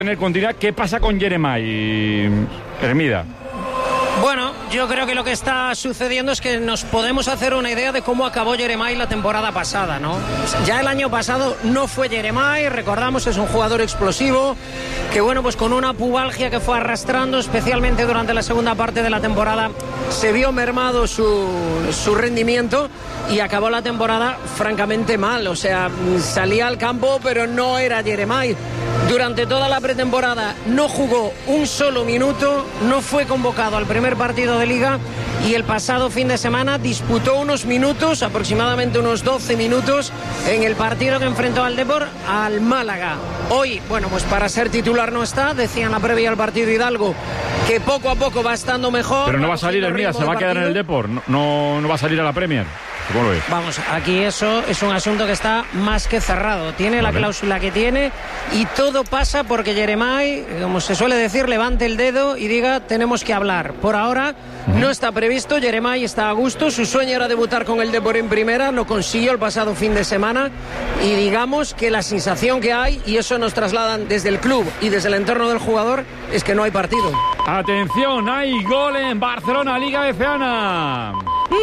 tener continuidad. ¿Qué pasa con Yeremay, Hermida? Bueno, yo creo que lo que está sucediendo es que nos podemos hacer una idea de cómo acabó Yeremay la temporada pasada, ¿no? Ya el año pasado no fue Yeremay, recordamos, es un jugador explosivo que, bueno, pues con una pubalgia que fue arrastrando, especialmente durante la segunda parte de la temporada, se vio mermado su rendimiento y acabó la temporada francamente mal. O sea, salía al campo, pero no era Yeremay. Durante toda la pretemporada no jugó un solo minuto, no fue convocado al primer partido de Liga y el pasado fin de semana disputó unos minutos, aproximadamente unos 12 minutos, en el partido que enfrentó al Depor al Málaga. Hoy, bueno, pues para ser titular no está, decía en la previa al partido Hidalgo que poco a poco va estando mejor. Pero no va a salir Hermida, se va a quedar en el Depor, no va a salir a la Premier. ¿Cómo lo ves? Vamos, aquí eso es un asunto que está más que cerrado. Tiene la cláusula que tiene y todo pasa porque Yeremay, como se suele decir, levante el dedo y diga tenemos que hablar. Por ahora no está previsto, Yeremay está a gusto, su sueño era debutar con el Depor en primera, lo consiguió el pasado fin de semana y digamos que la sensación que hay, y eso nos trasladan desde el club y desde el entorno del jugador, es que no hay partido. Atención, hay gol en Barcelona, Liga Efeana.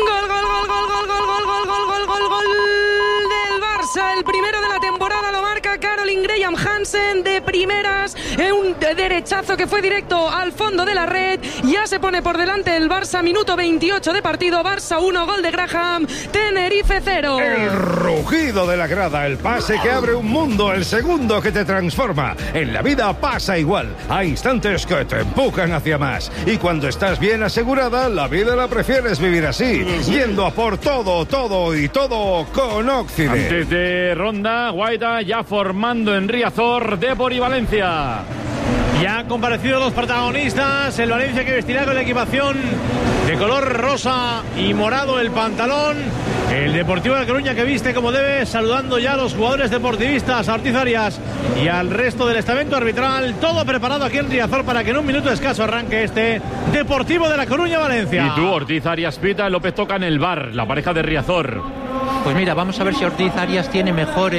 Gol del Barça, el primero de la temporada lo marca Caroline Graham Hansen de primeras, un derechazo que fue directo al fondo de la red. Ya se pone por delante el Barça, minuto 28 de partido. Barça 1, gol de Graham, Tenerife 0. El rugido de la grada, el pase que abre un mundo, el segundo que te transforma. En la vida pasa igual, hay instantes que te empujan hacia más y cuando estás bien asegurada, la vida la prefieres vivir así, yendo a por todo con Occident. Antes de ronda, Guaita ya formando en Riazor, Depor y Valencia. Ya han comparecido los protagonistas, el Valencia que vestirá con la equipación de color rosa y morado el pantalón, el Deportivo de La Coruña que viste como debe, saludando ya a los jugadores deportivistas, a Ortiz Arias y al resto del estamento arbitral, todo preparado aquí en Riazor para que en un minuto escaso arranque este Deportivo de La Coruña-Valencia. Y tú, Ortiz Arias pita, López toca en el bar, la pareja de Riazor. Pues mira, vamos a ver si Ortiz Arias tiene mejor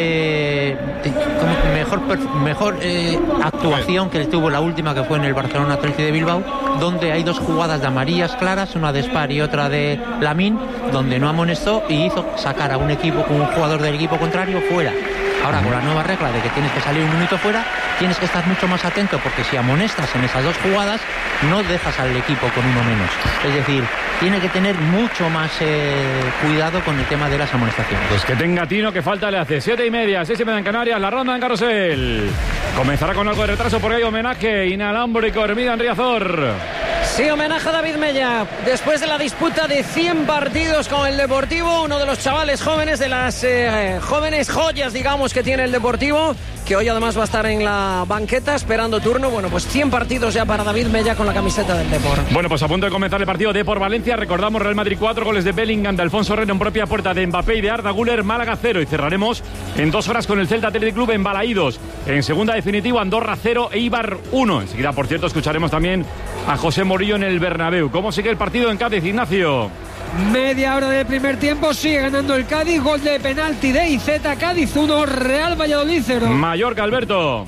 actuación que tuvo la última, que fue en el Barcelona Athletic de Bilbao, donde hay dos jugadas de amarillas claras, una de Spar y otra de Lamine, donde no amonestó y hizo sacar a un jugador del equipo contrario fuera. Ahora, con la nueva regla de que tienes que salir un minuto fuera, tienes que estar mucho más atento, porque si amonestas en esas dos jugadas, no dejas al equipo con uno menos. Es decir, tiene que tener mucho más cuidado con el tema de las amonestaciones. Pues que tenga tino, que falta le hace. 7:30, 6:30 en Canarias, la ronda en Carrusel. Comenzará con algo de retraso porque hay homenaje inalámbrico, Hermida en Riazor. Sí, homenaje a David Mella. Después de la disputa de 100 partidos con el Deportivo, uno de los chavales jóvenes, de las jóvenes joyas, digamos, que tiene el Deportivo, que hoy además va a estar en la banqueta esperando turno. Bueno, pues 100 partidos ya para David Mella con la camiseta del Depor. Bueno, pues a punto de comenzar el partido Depor-Valencia. Recordamos, Real Madrid 4, goles de Bellingham, de Alfonso Herrera en propia puerta, de Mbappé y de Arda Güler, Málaga 0. Y cerraremos en 2 horas con el Celta Athletic Club en Balaídos. En segunda definitiva, Andorra 0, Eibar 1. Enseguida, por cierto, escucharemos también a José Morillo en el Bernabéu. ¿Cómo sigue el partido en Cádiz, Ignacio? Media hora del primer tiempo, sigue ganando el Cádiz, gol de penalti de IZ, Cádiz 1, Real Valladolid 0. Mallorca, Alberto.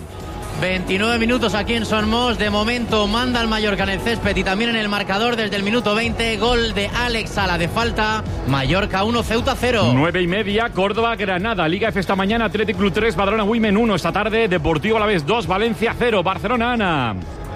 29 minutos aquí en Son Mos, de momento manda el Mallorca en el césped y también en el marcador desde el minuto 20, gol de Alex Sala de falta, Mallorca 1, Ceuta 0. 9:30, Córdoba, Granada, Liga F esta mañana, Athletic Club 3, Badalona Women 1, esta tarde, Deportivo Alavés 2, Valencia 0, Barcelona, Ana.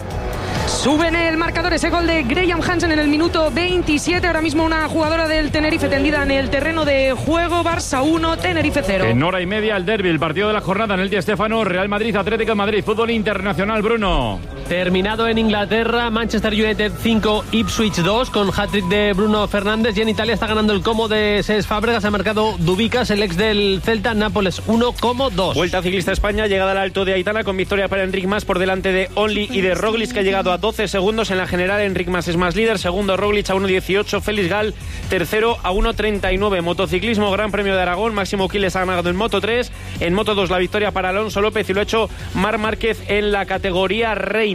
Sube en el marcador ese gol de Graham Hansen en el minuto 27. Ahora mismo una jugadora del Tenerife tendida en el terreno de juego. Barça 1, Tenerife 0. En hora y media el derbi, el partido de la jornada en el Di Stéfano, Real Madrid, Atlético de Madrid, fútbol internacional, Bruno. Terminado en Inglaterra, Manchester United 5, Ipswich 2, con hat-trick de Bruno Fernández. Y en Italia está ganando el Como de Cesc Fábregas. Ha marcado Dubicas, el ex del Celta. Nápoles 1, Como 2. Vuelta Ciclista España, llegada al Alto de Aitana, con victoria para Enric Mas por delante de Only y de Roglic, que ha llegado a 12 segundos. En la general, Enric Mas es más líder, segundo Roglic a 1.18, Félix Gal tercero a 1.39. Motociclismo, Gran Premio de Aragón, Máximo Quiles ha ganado en Moto 3, en Moto 2 la victoria para Alonso López y lo ha hecho Marc Márquez en la categoría Reina.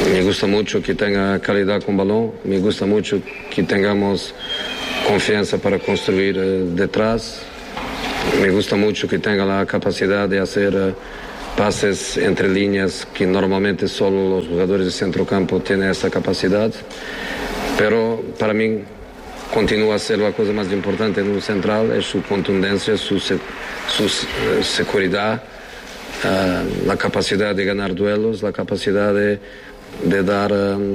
gusta mucho que tenga calidad con balón, me gusta mucho que tengamos confianza para construir detrás, me gusta mucho que tenga la capacidad de hacer pases entre líneas que normalmente solo los jugadores de centrocampo tienen esa capacidad, pero para mí continúa a ser la cosa más importante en un central, es su contundencia, su seguridad, la capacidad de ganar duelos, la capacidad de dar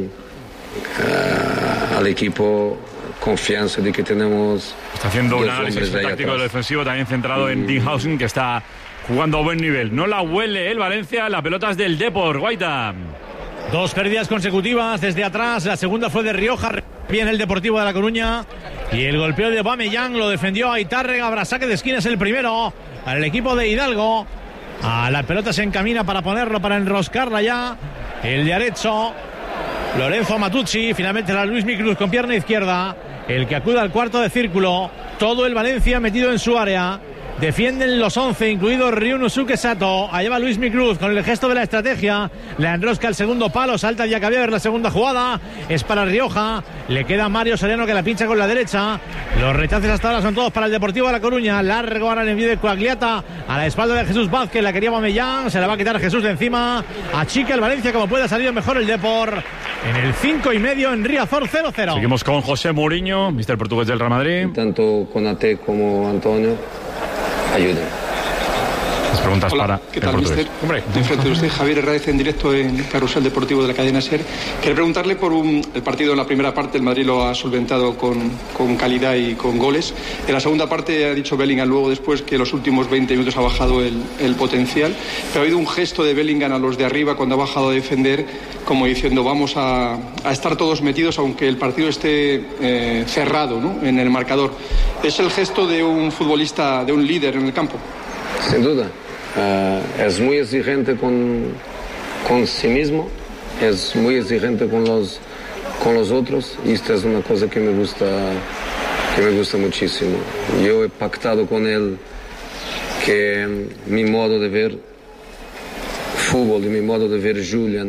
al equipo confianza de que tenemos. Está haciendo un análisis táctico de lo defensivo también centrado en Dinghausen, que está jugando a buen nivel. No la huele el Valencia, la pelota es del Depor, Guaita. 2 pérdidas consecutivas desde atrás, la segunda fue de Rioja, bien el Deportivo de La Coruña, y el golpeo de Aubameyang lo defendió Aitárrega, habrá saque de esquina, es el primero para el equipo de Hidalgo. A la pelota se encamina para ponerlo, para enroscarla ya el de Arezzo, Lorenzo Matucci, finalmente la Luismi Cruz con pierna izquierda, el que acude al cuarto de círculo, todo el Valencia metido en su área. Defienden los 11, incluido Ryunosuke Sato. Allá va Luismi Cruz con el gesto de la estrategia. La enrosca el segundo palo, salta Diacabiever, la segunda jugada es para Rioja. Le queda Mario Soriano que la pincha con la derecha. Los rechaces hasta ahora son todos para el Deportivo de La Coruña. Largo ahora el envío de Coagliata a la espalda de Jesús Vázquez. La quería Aubameyang, se la va a quitar Jesús de encima. Achica el Valencia como puede, salir mejor el Depor. En el 5,5 en Riazor 0-0. Seguimos con José Mourinho, mister portugués del Real Madrid. Tanto Konaté como Antonio ayuden. Las preguntas. Hola, para ¿qué tal, mister? Hombre, enfrente de usted, Javier Herráez, en directo en Carrusel Deportivo de la cadena SER. Quería preguntarle por el partido en la primera parte. El Madrid lo ha solventado con calidad y con goles. En la segunda parte ha dicho Bellingham luego después que los últimos 20 minutos ha bajado el potencial. Pero ha habido un gesto de Bellingham a los de arriba cuando ha bajado a defender, como diciendo vamos a estar todos metidos aunque el partido esté cerrado, ¿no?, en el marcador. ¿Es el gesto de un futbolista, de un líder en el campo? Sin duda. Es muy exigente con sí mismo, es muy exigente con los otros, y esto es una cosa que me gusta muchísimo. Yo he pactado con él que mi modo de ver fútbol y mi modo de ver Jude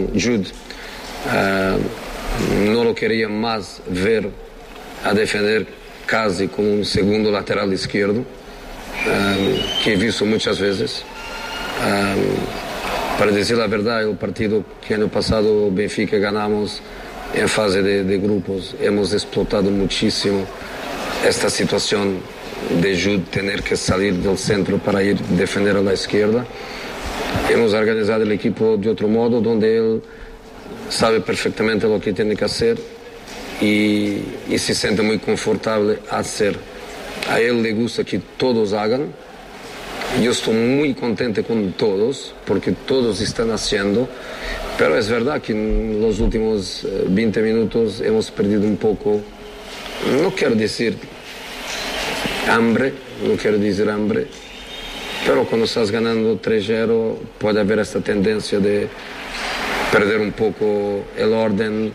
no lo quería más ver a defender casi como un segundo lateral izquierdo, que he visto muchas veces. Para decir la verdad, el partido que año pasado Benfica ganamos en fase de grupos, hemos explotado muchísimo esta situación de Jude tener que salir del centro para ir a defender a la izquierda. Hemos organizado el equipo de otro modo, donde él sabe perfectamente lo que tiene que hacer y se siente muy confortable a hacer. A él le gusta que todos hagan. Yo estoy muy contento con todos, porque todos están haciendo, pero es verdad que en los últimos 20 minutos hemos perdido un poco, no quiero decir hambre, pero cuando estás ganando 3-0 puede haber esta tendencia de perder un poco el orden,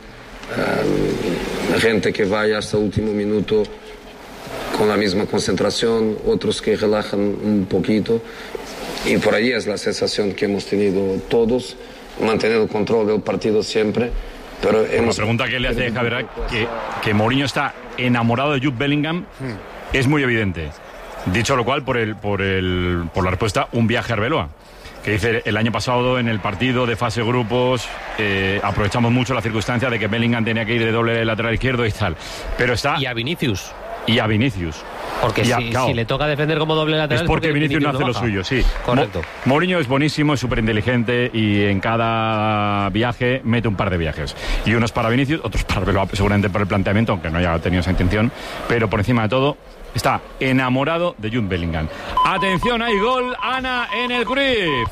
gente que vaya hasta el último minuto con la misma concentración, otros que relajan un poquito, y por ahí es la sensación que hemos tenido todos, mantener el control del partido siempre, pero La pregunta que le hace Javier, que Mourinho está enamorado de Jude Bellingham, es muy evidente. Dicho lo cual, por la respuesta, un viaje a Arbeloa, que dice: el año pasado en el partido de fase grupos aprovechamos mucho la circunstancia de que Bellingham tenía que ir de doble lateral izquierdo y tal, pero está... Y a Vinicius. Porque si le toca defender como doble lateral es porque Vinicius no hace lo suyo, sí. Correcto. Mourinho es buenísimo, es súper inteligente y en cada viaje mete un par de viajes. Y unos para Vinicius, otros para Arbeloa, seguramente por el planteamiento, aunque no haya tenido esa intención, pero por encima de todo está enamorado de Jude Bellingham. Atención, hay gol, Ana, en el Cruyff.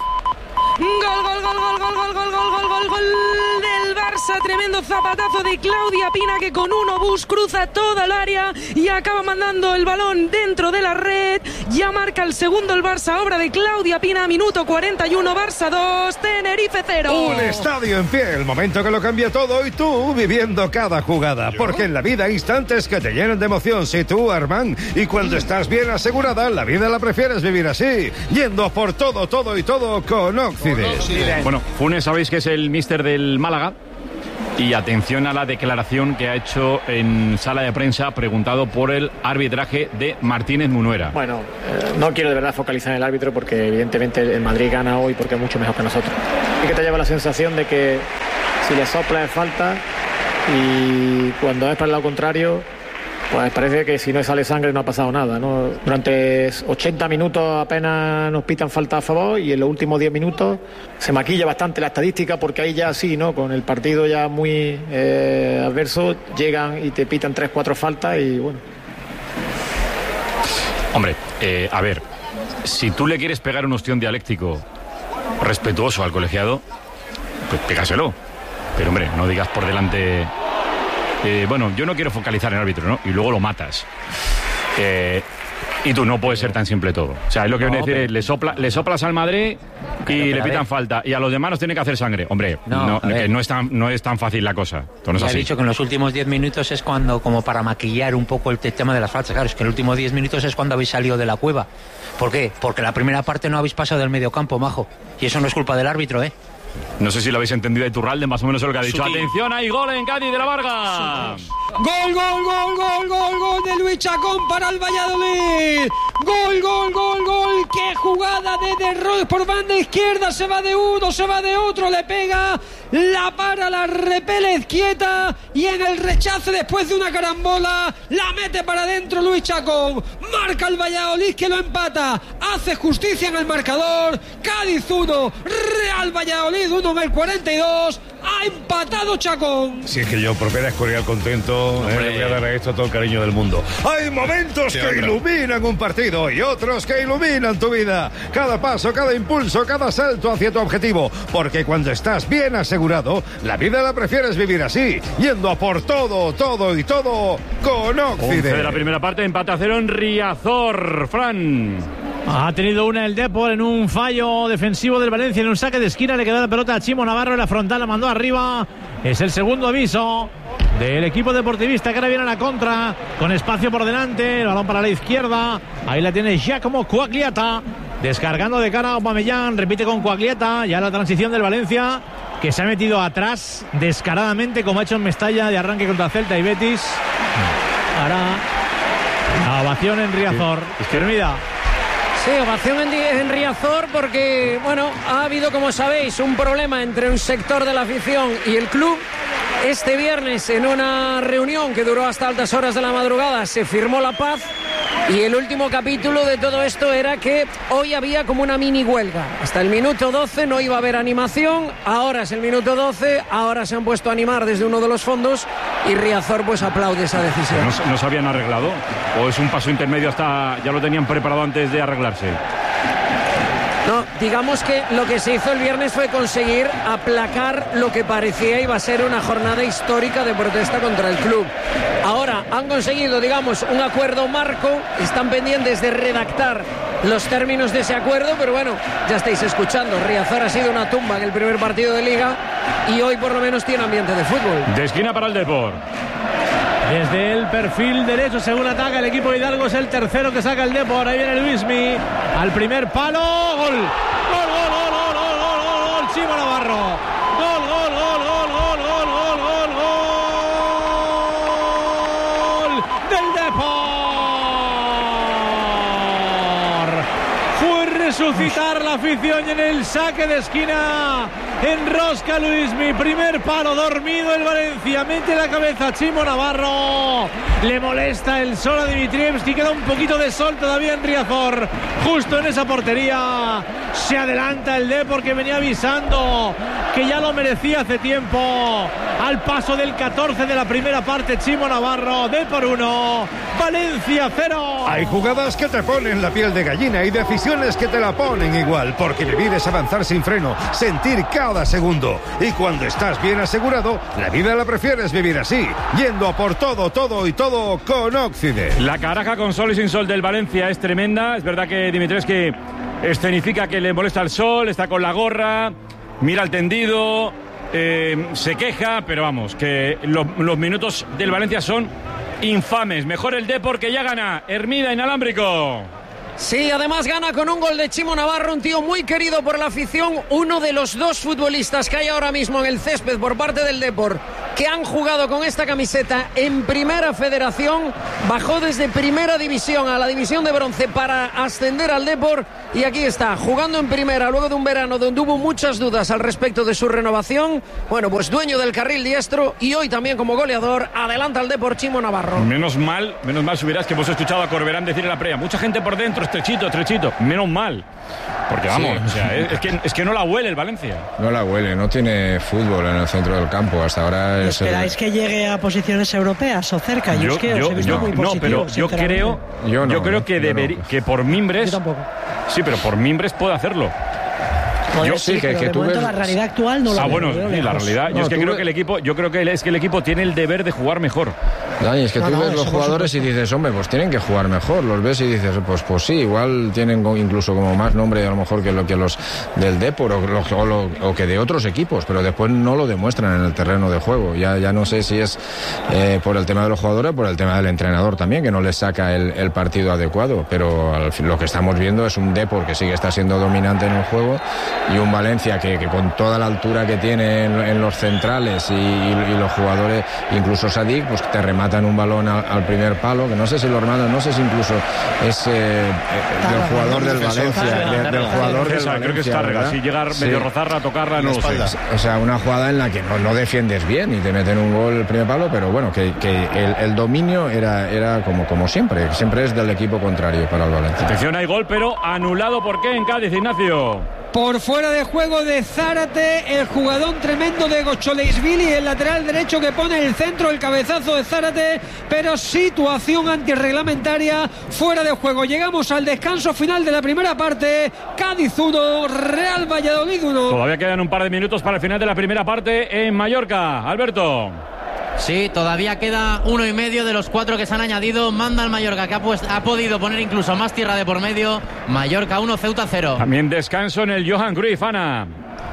Gol del Barça, tremendo zapatazo de Claudia Pina, que con un obús cruza toda el área y acaba mandando el balón dentro de la red. Ya marca el segundo el Barça, obra de Claudia Pina, minuto 41, Barça 2, Tenerife 0. Un estadio en pie, el momento que lo cambia todo, y tú viviendo cada jugada, porque en la vida hay instantes que te llenan de emoción. Si tú, Armand, y cuando estás bien asegurada, la vida la prefieres vivir así, yendo por todo y todo con Occident. Bueno, Funes, sabéis que es el míster del Málaga. Y atención a la declaración que ha hecho en sala de prensa preguntado por el arbitraje de Martínez Munuera. Bueno, no quiero de verdad focalizar en el árbitro porque evidentemente el Madrid gana hoy porque es mucho mejor que nosotros. Y que te lleva la sensación de que si le sopla es falta y cuando es para el lado contrario, pues parece que si no sale sangre no ha pasado nada, ¿no? Durante 80 minutos apenas nos pitan falta a favor y en los últimos 10 minutos se maquilla bastante la estadística porque ahí ya sí, ¿no? Con el partido ya muy adverso llegan y te pitan 3-4 faltas y bueno. Hombre, a ver, si tú le quieres pegar un ostión dialéctico respetuoso al colegiado, pues pégaselo. Pero hombre, no digas por delante... bueno, yo no quiero focalizar en el árbitro, ¿no? Y luego lo matas. Y tú no puede ser tan simple todo. O sea, es lo que viene a decir, pero... le soplas al Madrid y le pitan falta. Y a los demás nos tiene que hacer sangre. Hombre, no es tan fácil la cosa. No es así. He dicho que en los últimos 10 minutos es cuando, como para maquillar un poco el tema de las faltas. Claro, es que en los últimos 10 minutos es cuando habéis salido de la cueva. ¿Por qué? Porque la primera parte no habéis pasado del mediocampo, majo. Y eso no es culpa del árbitro, ¿eh? No sé si lo habéis entendido de Iturralde, más o menos es lo que ha dicho. ¡Atención! ¡Hay gol en Cádiz de la Varga! Gol de Luis Chacón para el Valladolid. Gol. ¡Qué jugada de Roy por banda izquierda! Se va de uno, se va de otro, le pega, la para, la repele quieta y en el rechace después de una carambola la mete para adentro Luis Chacón. Marca el Valladolid que lo empata. Hace justicia en el marcador. Cádiz 1, Real Valladolid 1 en el 42. Ha empatado Chacón. Si es que yo por ver a Escorial contento, le voy a dar a esto todo el cariño del mundo. Hay momentos que iluminan un partido y otros que iluminan tu vida. Cada paso, cada impulso, cada salto hacia tu objetivo. Porque cuando estás bien asegurado, la vida la prefieres vivir así, yendo a por todo con Occident. De la primera parte, empate a 0 en Riazor. Fran. Ha tenido una el Depor en un fallo defensivo del Valencia en un saque de esquina. Le quedó la pelota a Chimo Navarro en la frontal, la mandó arriba. Es el segundo aviso del equipo deportivista que ahora viene a la contra con espacio por delante. El balón para la izquierda. Ahí la tiene Giacomo Quagliata descargando de cara a Aubameyang. Repite con Quagliata. Ya la transición del Valencia que se ha metido atrás descaradamente como ha hecho en Mestalla de arranque contra Celta y Betis. Ahora la ovación en Riazor. Izquierda. Sí, ovación en Riazor porque, bueno, ha habido, como sabéis, un problema entre un sector de la afición y el club. Este viernes, en una reunión que duró hasta altas horas de la madrugada, se firmó la paz y el último capítulo de todo esto era que hoy había como una mini huelga. Hasta el minuto 12 no iba a haber animación, ahora es el minuto 12, ahora se han puesto a animar desde uno de los fondos y Riazor pues aplaude esa decisión. ¿No se habían arreglado? ¿O es un paso intermedio hasta ya lo tenían preparado antes de arreglarse? No, digamos que lo que se hizo el viernes fue conseguir aplacar lo que parecía iba a ser una jornada histórica de protesta contra el club. Ahora han conseguido, digamos, un acuerdo marco, están pendientes de redactar los términos de ese acuerdo, pero bueno, ya estáis escuchando, Riazor ha sido una tumba en el primer partido de Liga y hoy por lo menos tiene ambiente de fútbol. De esquina para el Depor. Desde el perfil derecho, según ataca el equipo de Hidalgo, es el tercero que saca el Depor. Ahí viene Luismi al primer palo. Gol. Gol. Chimo Navarro. Gol. Del Depor. Fue resucitar la afición en el saque de esquina. Enrosca Luismi, primer palo, dormido el Valencia, mete la cabeza Chimo Navarro, le molesta el sol a Dimitrievski, queda un poquito de sol todavía en Riazor, justo en esa portería, se adelanta el Depor que venía avisando que ya lo merecía hace tiempo, al paso del 14 de la primera parte, Chimo Navarro, Depor 1, Valencia 0. Hay jugadas que te ponen la piel de gallina y decisiones que te la ponen igual, porque vivir es avanzar sin freno, sentir cada segundo. Y cuando estás bien asegurado, la vida la prefieres vivir así, yendo a por todo con Occident. La caraja con sol y sin sol del Valencia es tremenda. Es verdad que Dimitrievski escenifica que le molesta el sol, está con la gorra, mira al tendido, se queja, pero vamos, que los minutos del Valencia son infames. Mejor el Depor que ya gana. Hermida, inalámbrico. Sí, además gana con un gol de Chimo Navarro, un tío muy querido por la afición, uno de los dos futbolistas que hay ahora mismo en el césped por parte del Depor que han jugado con esta camiseta en Primera Federación, bajó desde Primera División a la División de Bronce para ascender al Depor, y aquí está, jugando en Primera luego de un verano donde hubo muchas dudas al respecto de su renovación. Bueno, pues dueño del carril diestro y hoy también como goleador, adelanta al Depor Chimo Navarro. Menos mal si hubieras que hemos escuchado a Corberán decir en la previa, mucha gente por dentro, estrechito, menos mal. Porque vamos, sí. O sea, es que no la huele el Valencia. No la huele, no tiene fútbol en el centro del campo. Hasta ahora ¿Esperáis que llegue a posiciones europeas o cerca? Yo es que os he visto muy positivo. No, pero yo creo que por mimbres... Yo tampoco. Sí, pero por mimbres puede hacerlo. Yo sí, que tú ves... la realidad actual no la veo. Bueno, sí, la realidad. Yo es que creo que el equipo tiene el deber de jugar mejor. Dani, es que tú ves los jugadores y dices, hombre, pues tienen que jugar mejor. Los ves y dices, pues sí, igual tienen incluso como más nombre a lo mejor que los del Depor o que de otros equipos, pero después no lo demuestran en el terreno de juego. Ya no sé si es por el tema de los jugadores o por el tema del entrenador también, que no les saca el partido adecuado. Pero lo que estamos viendo es un Depor que sí que está siendo dominante en el juego, y un Valencia que con toda la altura que tiene en los centrales y los jugadores, incluso Sadik, pues te rematan un balón al primer palo, que no sé si lo rematan, no sé si incluso es del jugador del Valencia, del jugador del Valencia, creo que es Tárrega, si llegar medio rozarla, tocarla, no lo sé. O sea, una jugada en la que no defiendes bien y te meten un gol el primer palo, pero bueno, que el dominio era como siempre es del equipo contrario para el Valencia. Atención, hay gol, pero anulado. ¿Por qué en Cádiz, Ignacio? Por fuera de juego de Zárate, el jugadón tremendo de Gocholeisvili, el lateral derecho que pone el centro, el cabezazo de Zárate, pero situación antirreglamentaria, fuera de juego. Llegamos al descanso final de la primera parte. Cádiz 1, Real Valladolid 1. Todavía quedan un par de minutos para el final de la primera parte en Mallorca. Alberto. Sí, todavía queda 1,5 de los 4 que se han añadido. Manda el Mallorca, que ha podido poner incluso más tierra de por medio. Mallorca 1, Ceuta 0. También descanso en el Johan Cruyff, Ana.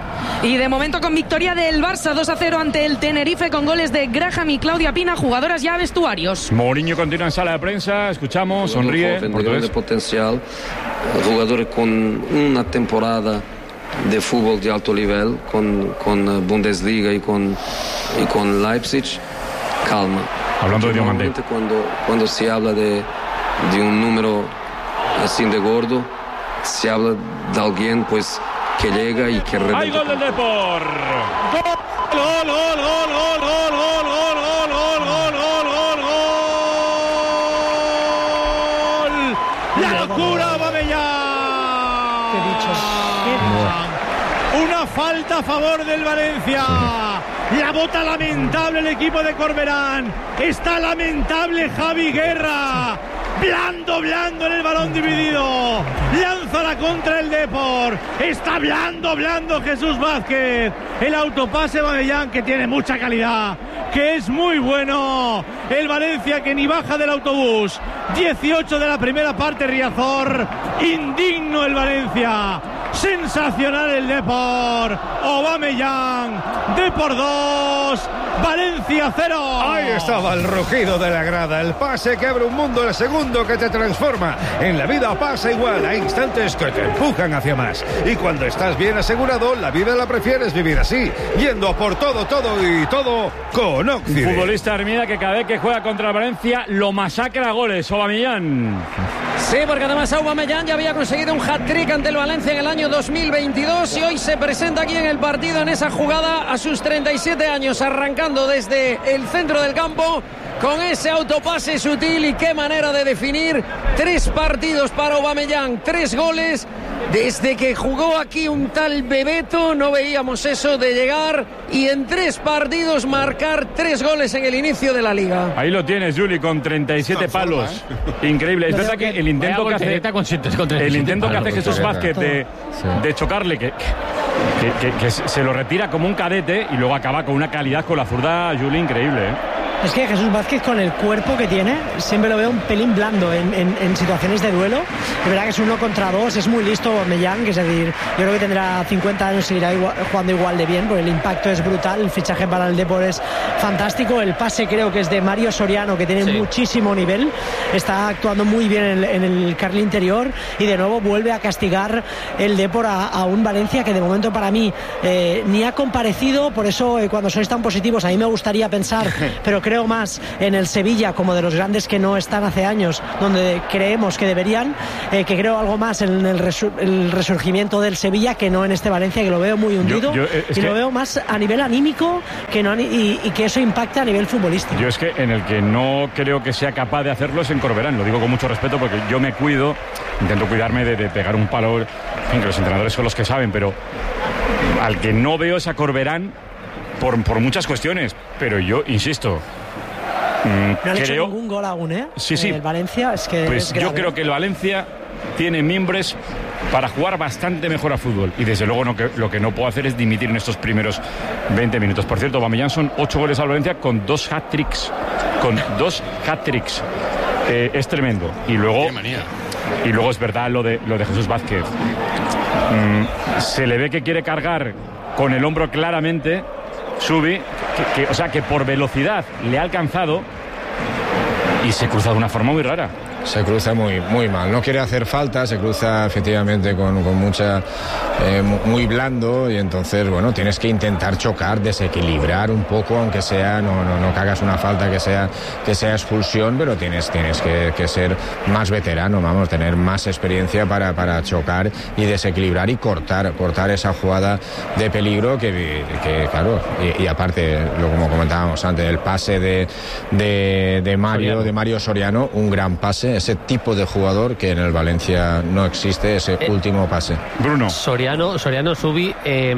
Y de momento con victoria del Barça 2-0 ante el Tenerife, con goles de Graham y Claudia Pina, jugadoras ya vestuarios. Mourinho continúa en sala de prensa, escuchamos, sonríe. Joven, de grande potencial, jugadores con una temporada de fútbol de alto nivel, con Bundesliga y con Leipzig. Calma. Hablando de Diamante. Cuando se habla de un número así de gordo, se habla de alguien pues que llega y que ¡hay gol del Depor! ¡Gol! ¡La locura, Aubameyang! ¡Qué dicho! Una falta a favor del Valencia. La bota lamentable el equipo de Corberán. Está lamentable Javi Guerra. Blando en el balón dividido. Lanza la contra el Depor. Está blando Jesús Vázquez. El autopase Aubameyang, que tiene mucha calidad, que es muy bueno. El Valencia que ni baja del autobús. 18 de la primera parte, Riazor. Indigno el Valencia. Sensacional el Depor. Aubameyang. Depor 2, Valencia 0. Ahí estaba el rugido de la grada, el pase que abre un mundo, el segundo que te transforma. En la vida pasa igual, hay instantes que te empujan hacia más. Y cuando estás bien asegurado, la vida la prefieres vivir así, yendo a por todo con Occident. Futbolista Hermida que cada vez que juega contra el Valencia lo masacra a goles. Aubameyang. Sí, porque además Aubameyang ya había conseguido un hat-trick ante el Valencia en el año 2022 y hoy se presenta aquí en el partido en esa jugada a sus 37 años, arrancando desde el centro del campo con ese autopase sutil. Y qué manera de definir. 3 partidos para Aubameyang, 3 goles. Desde que jugó aquí un tal Bebeto no veíamos eso de llegar y en 3 partidos marcar 3 goles en el inicio de la liga. Ahí lo tienes, Juli, con 37 palos. Increíble. Es verdad que el intento que hace Jesús Vázquez de chocarle, que se lo retira como un cadete y luego acaba con una calidad con la zurda, Juli, increíble, ¿eh? Es que Jesús Vázquez, con el cuerpo que tiene, siempre lo veo un pelín blando en situaciones de duelo. De verdad que es 1 contra 2, es muy listo Mellán, que es decir, yo creo que tendrá 50 años y seguirá jugando igual de bien, porque el impacto es brutal, el fichaje para el Depor es fantástico, el pase creo que es de Mario Soriano, que tiene muchísimo nivel, está actuando muy bien en el carril interior, y de nuevo vuelve a castigar el Depor a un Valencia que de momento para mí ni ha comparecido. Por eso cuando sois tan positivos, a mí me gustaría pensar, pero creo más en el Sevilla como de los grandes que no están hace años, donde creemos que deberían, que creo algo más en el resurgimiento del Sevilla que no en este Valencia, que lo veo muy hundido, lo veo más a nivel anímico y que eso impacta a nivel futbolístico. Yo es que en el que no creo que sea capaz de hacerlo es en Corberán, lo digo con mucho respeto porque yo me cuido, intento cuidarme de pegar un palo, en fin, que los entrenadores son los que saben, pero al que no veo es a Corberán por muchas cuestiones, pero yo insisto, no han hecho ningún gol aún, ¿eh? Sí. El Valencia es que pues es grave. Yo creo que el Valencia tiene miembros para jugar bastante mejor a fútbol, y desde luego lo que no puedo hacer es dimitir en estos primeros 20 minutos. Por cierto, Aubameyang son 8 goles al Valencia con 2 hat-tricks. Es tremendo. Y luego es verdad lo de Jesús Vázquez. Se le ve que quiere cargar con el hombro claramente Subi, o sea que por velocidad le ha alcanzado y se cruza de una forma muy rara. Se cruza muy mal, no quiere hacer falta, se cruza efectivamente con mucha muy blando, y entonces bueno, tienes que intentar chocar, desequilibrar un poco, aunque sea no que hagas una falta que sea expulsión, pero tienes que ser más veterano, vamos, tener más experiencia para chocar y desequilibrar y cortar esa jugada de peligro que claro, y aparte, como comentábamos antes, el pase de Mario Soriano, un gran pase, ese tipo de jugador que en el Valencia no existe, ese último pase. Bruno. Soriano Subi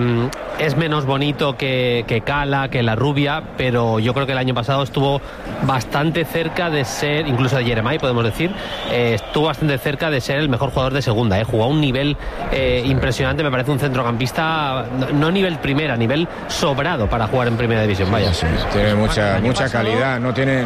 es menos bonito que Cala, que la Rubia, pero yo creo que el año pasado estuvo bastante cerca de ser, incluso de Jeremai podemos decir, estuvo bastante cerca de ser el mejor jugador de segunda, jugó a un nivel impresionante, me parece un centrocampista, no a nivel primera, a nivel sobrado para jugar en primera división, vaya. Sí, tiene mucha calidad, no tiene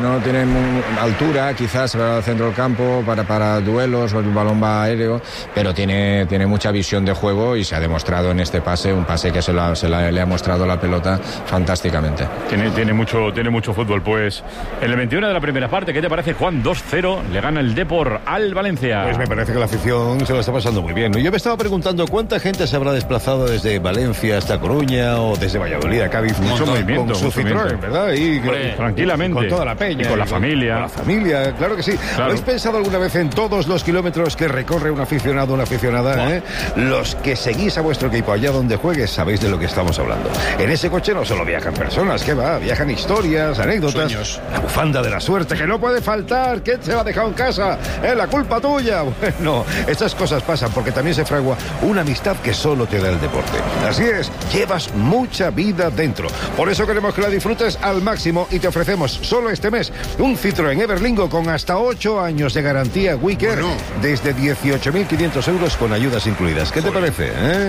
altura, quizás para el centro del campo, para duelos o el balón va aéreo, pero tiene mucha visión de juego y se ha demostrado en este pase, un pase que le ha mostrado la pelota fantásticamente. Tiene mucho fútbol. Pues en el 21 de la primera parte, ¿qué te parece, Juan? 2-0 le gana el Depor al Valencia. Pues me parece que la afición se lo está pasando muy bien. Yo me estaba preguntando cuánta gente se habrá desplazado desde Valencia hasta Coruña o desde Valladolid a Cádiz. Mucho movimiento, con su Citroën, ¿verdad? Y tranquilamente. Con toda la peña. Y con la familia. Con la familia, claro que sí. Claro. ¿Habéis pensado alguna vez en todos los kilómetros que recorre un aficionado o una aficionada? Los que seguís a vuestro equipo allá donde juegues, sabéis de lo que estamos hablando. En ese coche no solo viajan personas, ¿qué va? Viajan historias, anécdotas. Sueños. La bufanda de la suerte que no puede faltar. ¿Quién se la ha dejado en casa? La culpa tuya. Bueno, estas cosas pasan porque también se fragua una amistad que solo te da el deporte. Así es, llevas mucha vida dentro. Por eso queremos que la disfrutes al máximo y te ofrecemos solo este mes un Citroën Everlingo con hasta 8 años de garantía Wicker desde 18.500 euros con ayudas incluidas. ¿Qué te parece?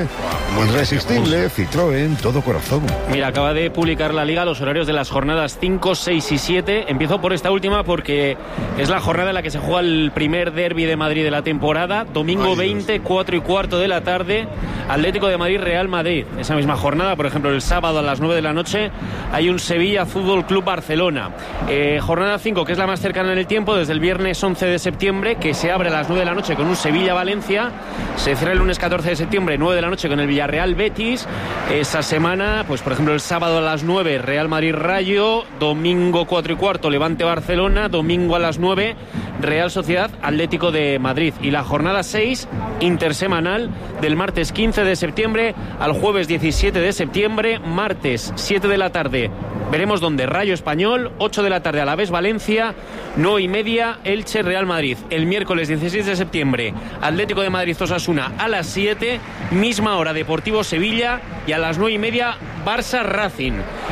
Irresistible, Citroën, todo corazón. Mira, acaba de publicar la Liga los horarios de las jornadas 5, 6 y 7. Empiezo por esta última porque es la jornada en la que se juega el primer derbi de Madrid de la temporada. Domingo 20, 4 y cuarto de la tarde, Atlético de Madrid, Real Madrid. Esa misma jornada, por ejemplo, el sábado a las 9 de la noche hay un Sevilla Fútbol Club Barcelona. Jornada 5, que es la más cercana en el tiempo, desde el viernes 11 de septiembre, que se abre a las 9 de la noche con un Sevilla-Valencia. Se cierra el lunes 14 de septiembre, 9 de la noche, con el Villarreal-Betis. Esa semana, pues por ejemplo, el sábado a las 9, Real Madrid-Rayo. Domingo 4 y cuarto, Levante-Barcelona. Domingo a las 9, Real Sociedad Atlético de Madrid. Y la jornada 6, intersemanal, del martes 15 de septiembre al jueves 17 de septiembre. Martes 7 de la tarde, veremos dónde. Rayo Español, 8 de la tarde Alavés Valencia, 9 y media Elche Real Madrid. El miércoles 16 de septiembre, Atlético de Madrid Osasuna a las 7, misma hora Deportivo Sevilla, y a las 9 y media Barça Racing.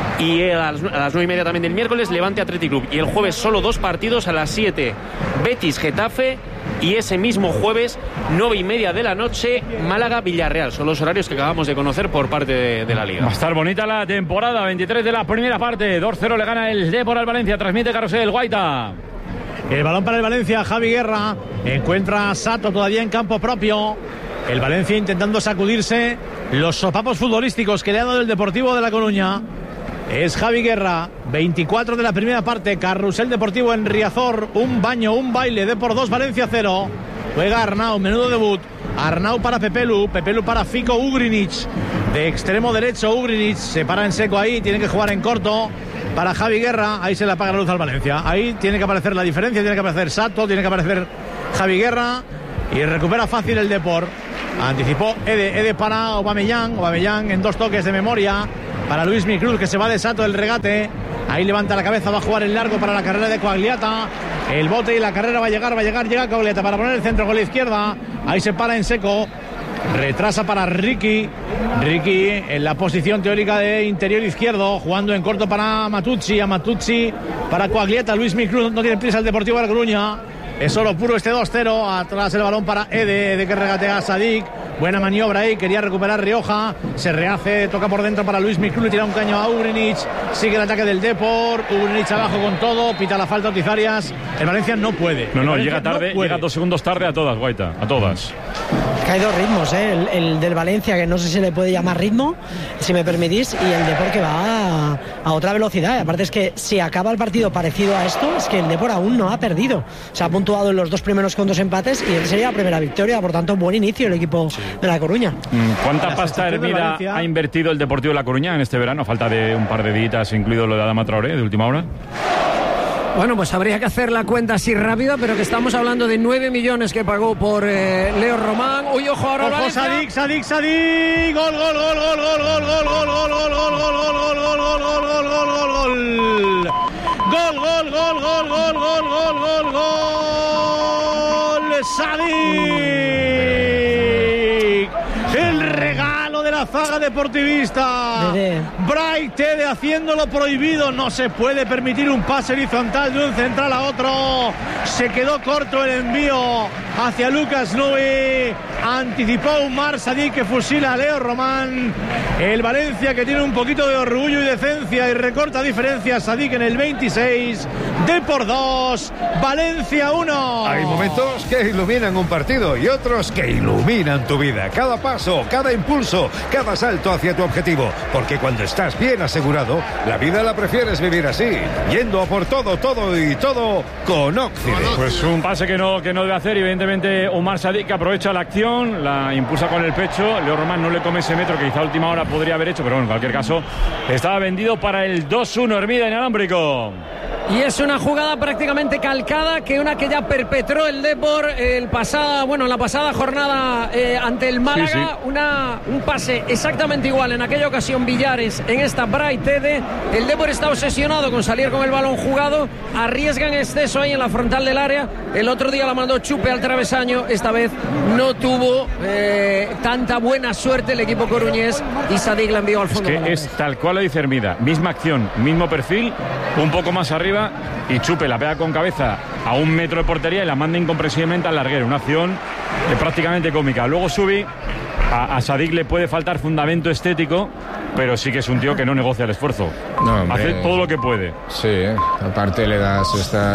Y a las 9 y media también del miércoles Levante Athletic Club. Y el jueves solo 2 partidos, a las 7 Betis Getafe y ese mismo jueves, 9:30 de la noche, Málaga-Villarreal. Son los horarios que acabamos de conocer por parte de la Liga. Va a estar bonita la temporada, 23 de la primera parte, 2-0 le gana el Depor al Valencia, transmite Carrusel, Guaita. El balón para el Valencia, Javi Guerra, encuentra a Sato todavía en campo propio. El Valencia intentando sacudirse los sopapos futbolísticos que le ha dado el Deportivo de La Coruña. Es Javi Guerra, 24 de la primera parte, Carrusel Deportivo en Riazor, un baño, un baile, Depor 2, Valencia 0. Juega Arnau, menudo debut. Arnau para Pepelu para Fico Ugrinic. De extremo derecho Ugrinic, se para en seco ahí, tiene que jugar en corto. Para Javi Guerra, ahí se le apaga la luz al Valencia. Ahí tiene que aparecer la diferencia, tiene que aparecer Sato, tiene que aparecer Javi Guerra. Y recupera fácil el Depor. Anticipó Ede para Aubameyang en 2 toques de memoria. Para Luis Micruz, que se va de Sato el regate. Ahí levanta la cabeza, va a jugar el largo para la carrera de Quagliata. El bote y la carrera va a llegar, llega Quagliata para poner el centro con la izquierda. Ahí se para en seco. Retrasa para Ricky en la posición teórica de interior izquierdo, jugando en corto para Matucci, para Quagliata. Luis Micruz, no tiene prisa el Deportivo de La Coruña. Es oro puro este 2-0. Atrás el balón para Ede que regatea a Sadik. Buena maniobra ahí, quería recuperar Rioja. Se rehace, toca por dentro para Luis Micruz, tira un caño a Ugrinic. Sigue el ataque del Depor. Ugrinic abajo con todo, pita la falta Otizarias. El Valencia no puede. No, llega tarde, llega 2 segundos tarde a todas, Guaita, a todas. Que hay 2 ritmos, el del Valencia, que no sé si le puede llamar ritmo, si me permitís, y el Depor que va a otra velocidad. Aparte es que si acaba el partido parecido a esto, es que el Depor aún no ha perdido. Se ha puntuado en los 2 primeros con 2 empates y sería la primera victoria, por tanto buen inicio el equipo de La Coruña. ¿Cuánta pasta hervida ha invertido el Deportivo de La Coruña en este verano? Falta de un par de días, incluido lo de Adama Traoré de última hora. Bueno, pues habría que hacer la cuenta así rápida, pero que estamos hablando de 9 millones que pagó por Leo Román. Uy, ojo ahora. Ojo, Sadik. Gol. Sadik. El regalo de la zaga deportivista. Bright Tede haciendo lo prohibido. No se puede permitir un pase horizontal de un central a otro. Se quedó corto el envío hacia Lucas Nui. Anticipó Umar Sadik, que fusila a Leo Román. El Valencia, que tiene un poquito de orgullo y decencia y recorta diferencias. Sadik en el 26. Depor 2, Valencia 1. Hay momentos que iluminan un partido y otros que iluminan tu vida. Cada paso, cada impulso, cada salto hacia tu objetivo. Porque cuando estás bien asegurado, la vida la prefieres vivir así, yendo a por todo con Occident. Pues un pase que no debe hacer, evidentemente Umar Sadik, que aprovecha la acción, la impulsa con el pecho. Leo Román no le come ese metro que quizá a última hora podría haber hecho, pero bueno, en cualquier caso estaba vendido para el 2-1. Hermida inalámbrico. Y es una jugada prácticamente calcada, que ya perpetró el Depor en la pasada jornada ante el Málaga. Sí. Un pase exactamente igual en aquella ocasión Villares, en esta Bright Tede. El Depor está obsesionado con salir con el balón jugado, arriesga en exceso ahí en la frontal del área. El otro día la mandó Chupe al travesaño, esta vez no tuvo tanta buena suerte el equipo coruñés y Sadik la envió al fondo. Es que es tal cual lo dice Hermida, misma acción, mismo perfil, un poco más arriba, y Chupe la pega con cabeza a 1 metro de portería y la manda incomprensiblemente al larguero. Una acción prácticamente cómica. Luego Subi, a Sadik le puede faltar fundamento estético, pero sí que es un tío que no negocia el esfuerzo. Hace todo lo que puede. Sí, aparte le das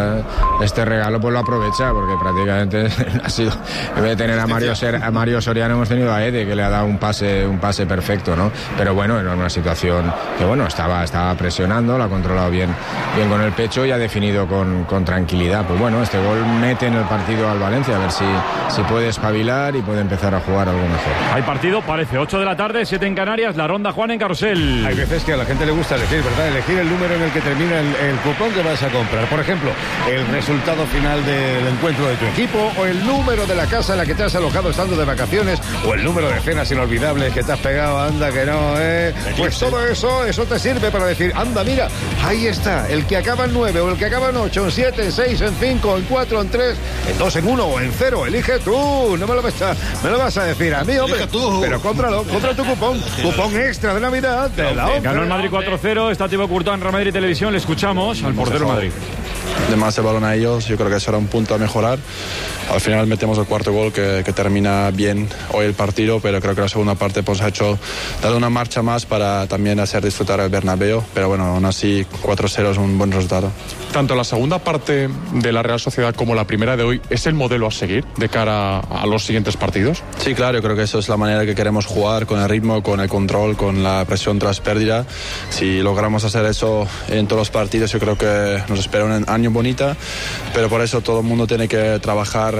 este regalo, pues lo aprovecha, porque prácticamente ha sido, en vez de tener a Mario Soriano, hemos tenido a Ede, que le ha dado un pase perfecto, ¿no? Pero bueno, era una situación que estaba presionando, la ha controlado bien con el pecho y ha definido con tranquilidad. Pues bueno, este gol mete en el partido al Valencia, a ver si puede espabilar y puede empezar a jugar algo mejor. Hay partido, parece 8 de la tarde, 7 en Canarias, la ronda Juan en Carrusel. Hay veces que a la gente le gusta elegir, ¿verdad? Elegir el número en el que termina el cupón que vas a comprar. Por ejemplo, el resultado final del encuentro de tu equipo, o el número de la casa en la que te has alojado estando de vacaciones, o el número de cenas inolvidables que te has pegado, anda que no, Pues todo eso te sirve para decir, anda, mira, ahí está, el que acaba en 9, o el que acaba en 8, en 7, en 6, en 5, en 4, en 3, en 2, en 1 o en 0. Elige tú, no me lo vas a decir a mí, hombre. Pero compra tu cupón extra de Navidad de la ONCE. Ganó el Madrid 4-0, está Thibaut Courtois en Real Madrid Televisión, le escuchamos al portero Madrid. más el balón a ellos. Yo creo que será un punto a mejorar. Al final metemos el cuarto gol que termina bien hoy el partido, pero creo que la segunda parte pues ha dado una marcha más para también hacer disfrutar el Bernabéu, pero bueno, aún así 4-0 es un buen resultado. Tanto la segunda parte de la Real Sociedad como la primera de hoy es el modelo a seguir de cara a los siguientes partidos. Sí, claro, yo creo que eso es la manera que queremos jugar, con el ritmo, con el control, con la presión tras pérdida. Si logramos hacer eso en todos los partidos, yo creo que nos espera un año bonito, pero por eso todo el mundo tiene que trabajar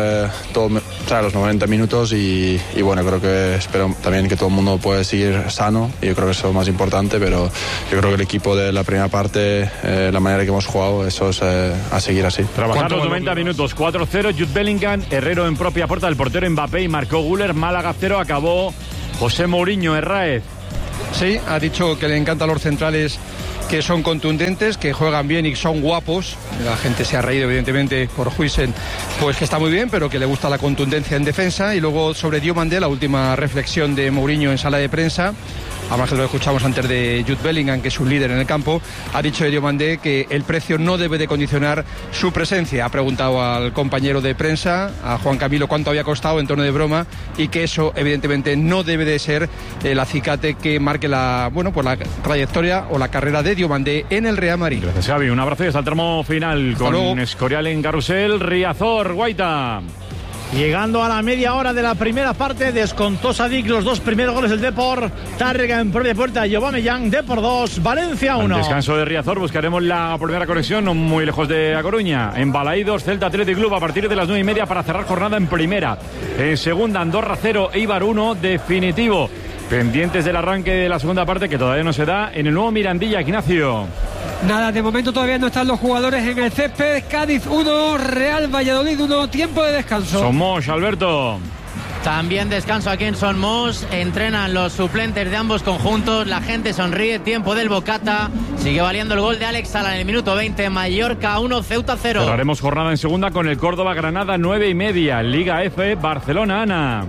los 90 minutos y bueno, creo que espero también que todo el mundo pueda seguir sano, y yo creo que eso es lo más importante, pero yo creo que el equipo de la primera parte, la manera que hemos jugado, eso es a seguir así. Trabajar los 90 minutos, 4-0, Jude Bellingham, Herrero en propia puerta del portero Mbappé y marcó Güler, Málaga 0, acabó José Mourinho. Herráez. Sí, ha dicho que le encantan los centrales que son contundentes, que juegan bien y son guapos. La gente se ha reído evidentemente por Huijsen, pues que está muy bien, pero que le gusta la contundencia en defensa. Y luego sobre Diomandé, la última reflexión de Mourinho en sala de prensa, además que lo escuchamos antes de Jude Bellingham, que es un líder en el campo, ha dicho de Diomandé que el precio no debe de condicionar su presencia. Ha preguntado al compañero de prensa, a Juan Camilo, cuánto había costado en tono de broma, y que eso evidentemente no debe de ser el acicate que marque la trayectoria o la carrera de Diomandé en el Real Madrid. Gracias, Xavi. Un abrazo y hasta el tramo final. Hasta con luego. Escorial en Carrusel, Riazor, Guaita. Llegando a la media hora de la primera parte, descontó Sadik los dos primeros goles del Depor. Tárrega en propia puerta, Aubameyang, Depor 2, Valencia 1. Al descanso de Riazor buscaremos la primera conexión, no muy lejos de A Coruña. En Balaídos, Celta Athletic Club a partir de las 9:30 para cerrar jornada en primera. En segunda, Andorra 0, Eibar 1, definitivo. Pendientes del arranque de la segunda parte, que todavía no se da, en el nuevo Mirandilla, Ignacio. Nada, de momento todavía no están los jugadores en el césped. Cádiz 1, Real Valladolid 1, tiempo de descanso. Somos, Alberto. También descanso aquí en Son Mos. Entrenan los suplentes de ambos conjuntos. La gente sonríe. Tiempo del Bocata. Sigue valiendo el gol de Alex Sala en el minuto 20. Mallorca 1, Ceuta 0. Cerraremos jornada en segunda con el Córdoba-Granada 9:30. Liga F, Barcelona, Ana.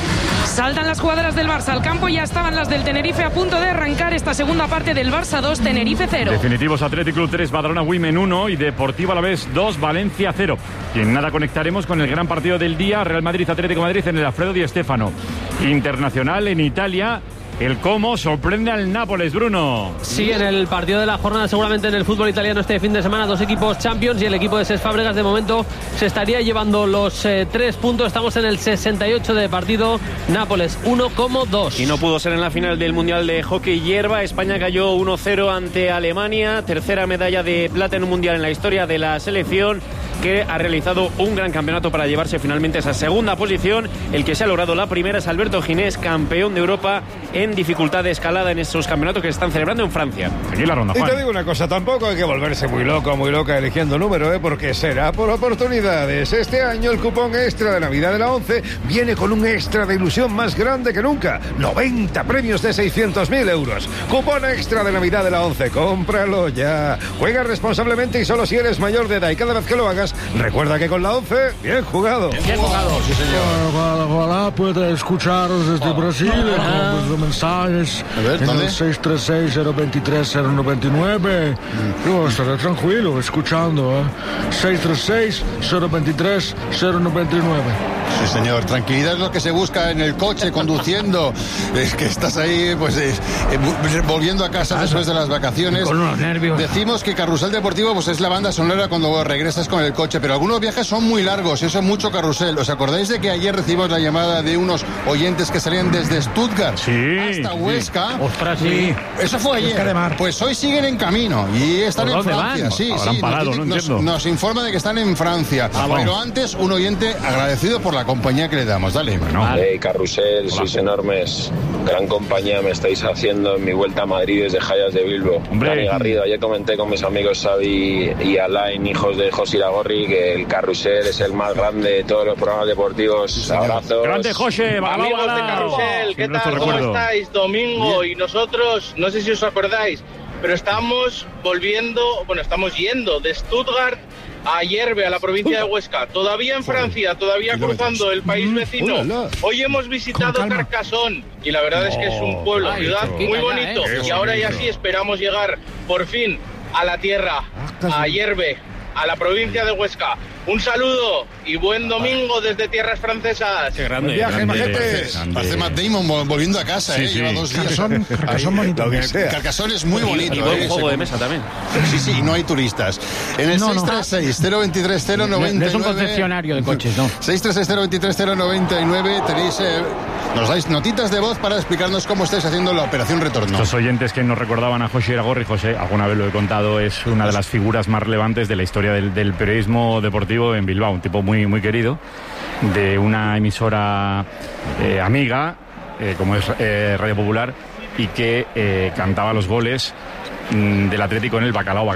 Saltan las jugadoras del Barça al campo, ya estaban las del Tenerife a punto de arrancar esta segunda parte del Barça 2, Tenerife 0. Definitivos Athletic Club 3, Badalona Women 1 y Deportivo Alavés 2, Valencia 0. Y en nada conectaremos con el gran partido del día, Real Madrid Atlético Madrid en el Alfredo Di Stéfano. Internacional en Italia. El Como sorprende al Nápoles, Bruno. Sí, en el partido de la jornada, seguramente en el fútbol italiano este fin de semana, dos equipos Champions y el equipo de Cesc Fábregas de momento se estaría llevando los 3 puntos. Estamos en el 68 de partido. Nápoles 1, Como 2. Y no pudo ser en la final del Mundial de Hockey Hierba. España cayó 1-0 ante Alemania. Tercera medalla de plata en un Mundial en la historia de la selección, que ha realizado un gran campeonato para llevarse finalmente esa segunda posición. El que se ha logrado la primera es Alberto Ginés, campeón de Europa en dificultad de escalada en esos campeonatos que se están celebrando en Francia. Aquí la ronda, Juan. Y te digo una cosa, tampoco hay que volverse muy loca eligiendo número, porque será por oportunidades. Este año el cupón extra de Navidad de la 11 viene con un extra de ilusión más grande que nunca. 90 premios de 600.000 euros. Cupón extra de Navidad de la 11. Cómpralo ya. Juega responsablemente y solo si eres mayor de edad. Y cada vez que lo hagas, recuerda que con la 11, bien jugado. Bien jugado, sí señor. Ojalá pueda escucharos desde Brasil con los mensajes en el 636-023-099. Yo estaré tranquilo escuchando. 636-023-099. Sí, señor. Tranquilidad es lo que se busca en el coche, conduciendo. Es que estás ahí, pues, volviendo a casa después de las vacaciones. Con unos nervios. Decimos que Carrusel Deportivo, pues, es la banda sonora cuando regresas con el coche, pero algunos viajes son muy largos, eso es mucho carrusel. ¿Os acordáis de que ayer recibimos la llamada de unos oyentes que salían desde Stuttgart hasta Huesca? Sí. Ostras, sí. Eso fue ayer. Pues hoy siguen en camino y están en Francia. Van? Sí, Habrán parado, nos informa de que están en Francia. Pero antes, un oyente agradecido por la compañía que le damos. Dale. Hey, Carrusel, sois enormes. Gran compañía me estáis haciendo en mi vuelta a Madrid desde Jayas de Bilbo. Dani Garrido, ayer comenté con mis amigos Xavi y Alain, hijos de José Iragorri, que el Carrusel es el más grande de todos los programas deportivos. Abrazos. Grande José, amigos de Carrusel, ¿qué tal? ¿Cómo estáis? Domingo, y nosotros, no sé si os acordáis, pero estamos yendo de Stuttgart a Hierve, a la provincia de Huesca, todavía en Francia, todavía cruzando el país vecino. Hoy hemos visitado Carcassonne y la verdad es que es un pueblo, ciudad muy bonito, y ahora ya sí esperamos llegar por fin a la tierra, a Hierve, a la provincia de Huesca. Un saludo y buen domingo desde tierras francesas. Qué grande. Buen viaje, majete. Parece Matt Damon volviendo a casa, lleva 2 días. Carcassonne bonito. Carcassonne es muy bonito. Y buen juego de mesa también. Sí, y no hay turistas. En el 636-023-099... No es un concesionario de coches, ¿no? 636-023-099 tenéis... nos dais notitas de voz para explicarnos cómo estáis haciendo la operación retorno. Los oyentes que nos recordaban a José Iragorri, José, alguna vez lo he contado, es una de las figuras más relevantes de la historia del periodismo deportivo en Bilbao, un tipo muy, muy querido, de una emisora amiga, como es Radio Popular, y que cantaba los goles del Atlético en el bacalao.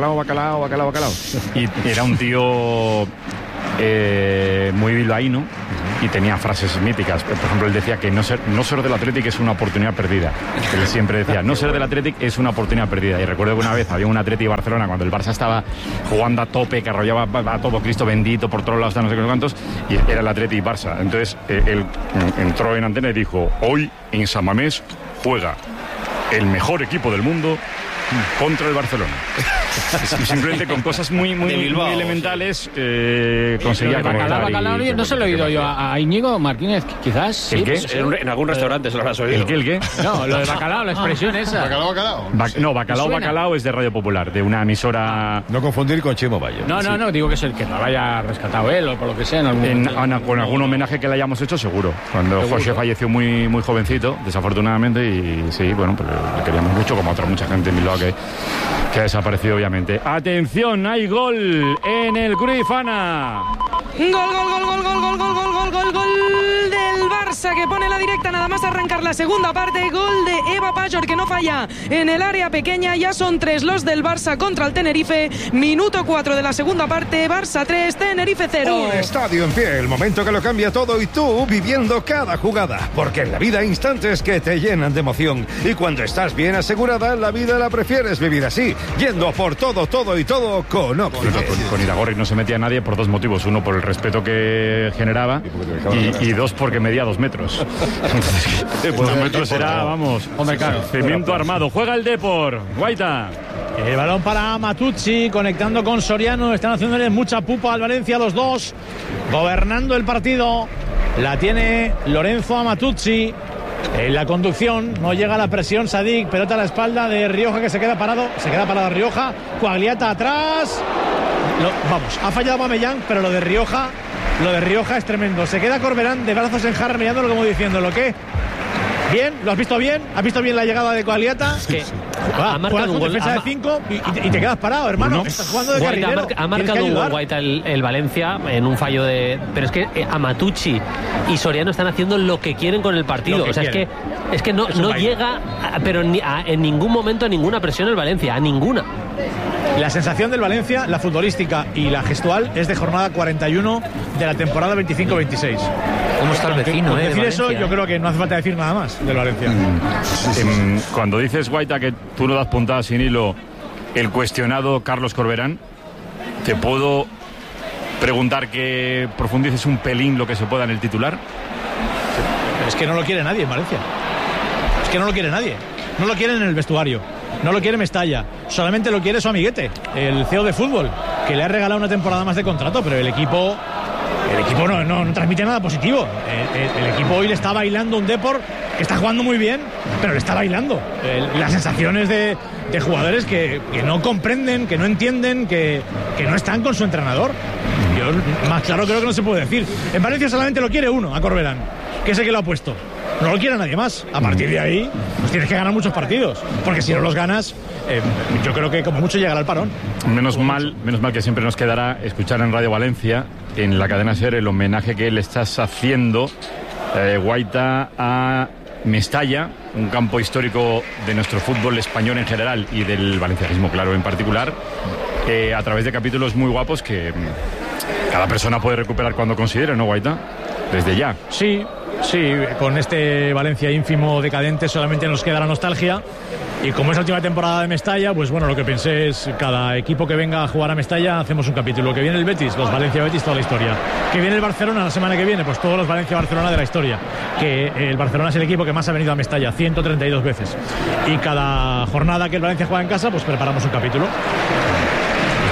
Y era un tío muy bilbaíno y tenía frases míticas. Por ejemplo, él decía que no ser del Atlético es una oportunidad perdida. Él siempre decía, no ser del Atlético es una oportunidad perdida. Y recuerdo que una vez había un Atlético Barcelona cuando el Barça estaba jugando a tope, que arrollaba a todo Cristo bendito por todos lados, no sé qué cuántos, y era el Atlético Barça. Entonces él entró en antena y dijo, hoy en San Mamés juega el mejor equipo del mundo contra el Barcelona. Simplemente con cosas muy elementales conseguía bacalao, no se lo he oído yo a Íñigo Martínez, quizás. ¿El sí, qué? Pues, En algún restaurante se lo has oído. ¿El qué? No, lo de bacalao, la expresión esa. Bacalao. Es de Radio Popular, de una emisora... No confundir con Chimo Bayo. No, digo que es el que no lo haya rescatado él o por lo que sea. Con algún homenaje que le hayamos hecho, seguro. Cuando José falleció muy, muy jovencito, desafortunadamente, y sí, bueno, pues le queríamos mucho, como a otra mucha gente en Bilbao que ha desaparecido, obviamente. Atención, hay gol en el Cruyff, Ana. Gol del Barça, que pone la directa nada más arrancar la segunda parte. Gol de Eva Pajor, que no falla en el área pequeña. Ya son 3 los del Barça contra el Tenerife. Minuto 4 de la segunda parte. Barça 3, Tenerife 0. Un estadio en pie, el momento que lo cambia todo, y tú viviendo cada jugada. Porque en la vida hay instantes que te llenan de emoción. Y cuando estás bien asegurada, la vida la prefieres vivir así, yendo por todo y todo con Optimus. Con Iragorri no se metía nadie por 2 motivos. Uno, por el respeto que generaba, y 2, porque medía 2 metros. Pues 2 metros era, vamos, cemento armado. Juega el Depor, Guaita. El balón para Matuzzi, conectando con Soriano. Están haciéndole mucha pupa al Valencia los dos, gobernando el partido. La tiene Lorenzo a Matuzzi. En la conducción no llega la presión. Sadik, pelota a la espalda de Rioja, que se queda parado Rioja. Coagliata atrás. Ha fallado Aubameyang, pero lo de Rioja es tremendo. Se queda Corberán de brazos en jarra, mirándolo como diciéndolo, ¿qué? Bien, ¿lo has visto bien? ¿Has visto bien la llegada de Coagliata? Que ha marcado un gol. Defensa de 5 y te quedas parado, hermano. Estás jugando de carrilero. Ha marcado un gol Guaita el Valencia en un fallo de... Pero es que Amatucci y Soriano están haciendo lo que quieren con el partido. O sea, es que no llega, pero en ningún momento a ninguna presión el Valencia, a ninguna. La sensación del Valencia, la futbolística y la gestual, es de jornada 41 de la temporada 25-26. ¿Cómo está el vecino? Decir Valencia, eso, yo creo que no hace falta decir nada más del Valencia. Cuando dices, Guaita, que tú no das puntadas sin hilo, el cuestionado Carlos Corberán, ¿te puedo preguntar que profundices un pelín lo que se pueda en el titular? Es que no lo quiere nadie en Valencia. Es que no lo quiere nadie. No lo quieren en el vestuario. No lo quiere Mestalla, solamente lo quiere su amiguete, el CEO de fútbol, que le ha regalado una temporada más de contrato, pero el equipo no transmite nada positivo. El equipo hoy le está bailando un Depor que está jugando muy bien, pero le está bailando. Las sensaciones de jugadores que no comprenden, que no entienden, que no están con su entrenador. Yo más claro creo que no se puede decir. En Valencia solamente lo quiere uno, a Corberán, que es el que lo ha puesto. No lo quiere nadie más. A partir de ahí, pues tienes que ganar muchos partidos. Porque si no los ganas, yo creo que como mucho llegará al parón. Menos mal que siempre nos quedará escuchar en Radio Valencia, en la cadena SER, el homenaje que le estás haciendo, Guaita, a Mestalla, un campo histórico de nuestro fútbol español en general y del valencianismo, claro, en particular, a través de capítulos muy guapos que cada persona puede recuperar cuando considere, ¿no, Guaita? Desde ya. Sí, con este Valencia ínfimo, decadente, solamente nos queda la nostalgia. Y como es la última temporada de Mestalla, pues bueno, lo que pensé es, cada equipo que venga a jugar a Mestalla hacemos un capítulo. Que viene el Betis, los Valencia-Betis, toda la historia. Que viene el Barcelona la semana que viene, pues todos los Valencia-Barcelona de la historia. Que el Barcelona es el equipo que más ha venido a Mestalla, 132 veces. Y cada jornada que el Valencia juega en casa, pues preparamos un capítulo.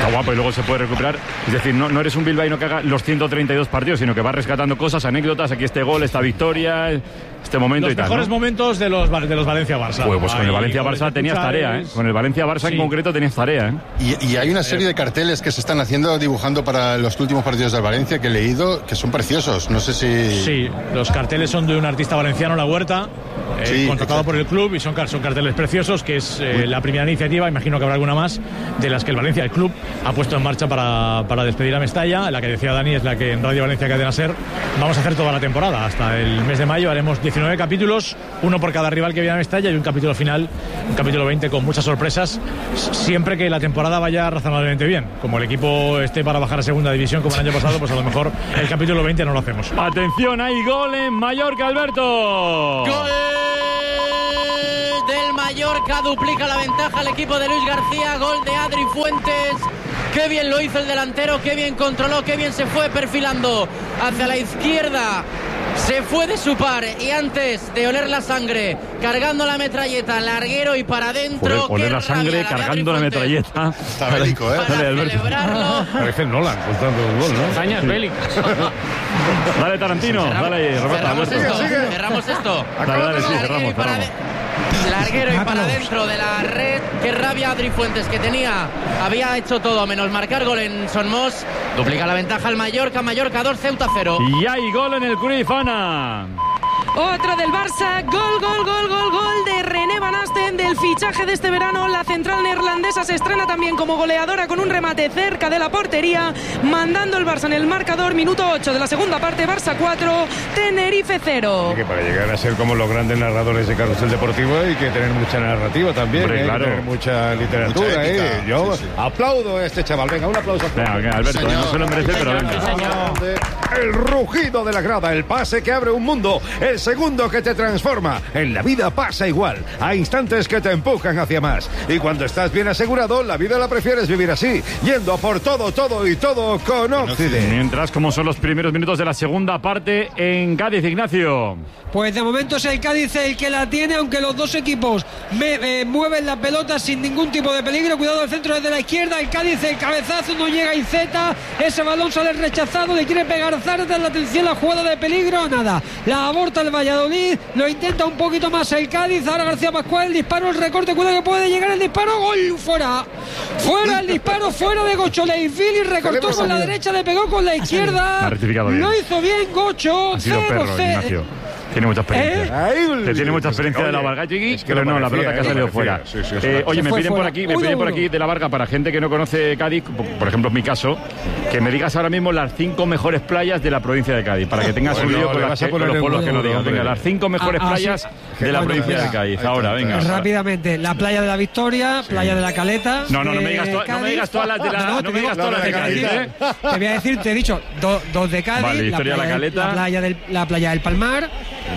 Está guapo y luego se puede recuperar. Es decir, no eres un bilbaíno que haga los 132 partidos, sino que va rescatando cosas, anécdotas, aquí este gol, esta victoria, este momento los y tal. Los mejores momentos de los Valencia-Barça. Pues con el Valencia-Barça tenías tarea, ¿eh? Con el Valencia-Barça en concreto tenías tarea, ¿eh? Y hay una serie de carteles que se están haciendo, dibujando para los últimos partidos del Valencia, que he leído, que son preciosos. No sé si... Sí, los carteles son de un artista valenciano, La Huerta, contratado por el club, y son carteles preciosos, que es la primera iniciativa, imagino que habrá alguna más, de las que el Valencia, el club, ha puesto en marcha para despedir a Mestalla. La que decía Dani es la que en Radio Valencia Cadena Ser vamos a hacer toda la temporada. Hasta el mes de mayo haremos 19 capítulos, uno por cada rival que viene a Mestalla, y un capítulo final, un capítulo 20 con muchas sorpresas, siempre que la temporada vaya razonablemente bien. Como el equipo esté para bajar a segunda división como el año pasado, pues a lo mejor el capítulo 20 no lo hacemos. Atención, hay gol en Mallorca, Alberto. ¡Gol del Mallorca! Duplica la ventaja al equipo de Luis García. Gol de Adri Fuentes. Qué bien lo hizo el delantero, qué bien controló, qué bien se fue perfilando hacia la izquierda. Se fue de su par y antes de oler la sangre, cargando la metralleta, larguero y para adentro. Oler la sangre, cargando la metralleta. Está bélico, ¿eh? Para celebrarlo. Parece el Nolan contando el gol, ¿no? Cañas bélicas. Dale, Tarantino. Dale, Roberto. Cerramos esto. Dale, sí, cerramos. Larguero y para adentro de la red. Qué rabia Adri Fuentes, que había hecho todo menos marcar gol en Son Mos. Duplica la ventaja al Mallorca 2, Ceuta 0. Y hay gol en el Cruyff, Ana. Otro del Barça, gol de René Van Asten, del fichaje de este verano. La central neerlandesa se estrena también como goleadora con un remate cerca de la portería, mandando el Barça en el marcador. Minuto 8 de la segunda parte, Barça 4, Tenerife 0. Y que para llegar a ser como los grandes narradores de Carrusel Deportivo hay que tener mucha narrativa también. Hombre, claro. Hay que tener mucha literatura. Mucha ética. Yo Sí. aplaudo a este chaval. Venga, un aplauso. Venga, Alberto, no se lo merece, pero venga. El rugido de la grada, el pase que abre un mundo, el segundo que te transforma. En la vida pasa igual. Hay instantes que te empujan hacia más. Y cuando estás bien asegurado, la vida la prefieres vivir así, yendo a por todo con Occident. Mientras, como son los primeros minutos de la segunda parte en Cádiz, Ignacio. Pues de momento es el Cádiz el que la tiene, aunque los dos equipos mueven la pelota sin ningún tipo de peligro. Cuidado del centro desde la izquierda. El Cádiz, el cabezazo, no llega a Iceta. Ese balón sale rechazado. Le quiere pegar Zardes. La atención, la jugada de peligro. Nada. La aborta el Valladolid. Lo intenta un poquito más el Cádiz. Ahora García Pascual. El disparo, el recorte. Cuidado que puede llegar el disparo. Gol fuera. Fuera el disparo. Fuera de Gocho. Leifili recortó con la derecha. Le pegó con la izquierda. Lo hizo bien Gocho. Ha sido perro, Ignacio. Tiene mucha experiencia. Tiene mucha experiencia de la Varga, Chiqui, pero no, la pelota que ha salido fuera. Oye, me piden por aquí de la Varga, para gente que no conoce Cádiz, por ejemplo, en mi caso, que me digas ahora mismo las 5 mejores playas de la provincia de Cádiz, para que tengas un lío con los pueblos que no digas. Venga, las 5 mejores playas de la provincia de Cádiz. Ahora, venga. Rápidamente, la playa de la Victoria, playa de la Caleta. No me digas todas las de la no me digas todas las de Cádiz, Te voy a decir, te he dicho dos de Cádiz, vale, Victoria, la Caleta, la playa del Palmar.